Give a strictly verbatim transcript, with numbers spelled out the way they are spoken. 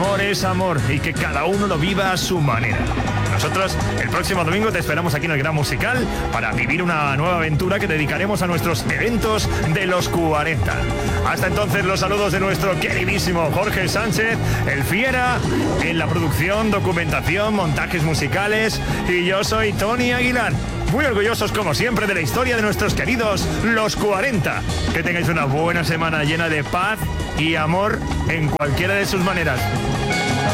amor es amor y que cada uno lo viva a su manera. Nosotros el próximo domingo te esperamos aquí en el Gran Musical para vivir una nueva aventura que dedicaremos a nuestros eventos de los cuarenta. Hasta entonces, los saludos de nuestro queridísimo Jorge Sánchez, el Fiera, en la producción, documentación, montajes musicales, y yo soy Tony Aguilar. Muy orgullosos, como siempre, de la historia de nuestros queridos Los cuarenta. Que tengáis una buena semana llena de paz y amor en cualquiera de sus maneras.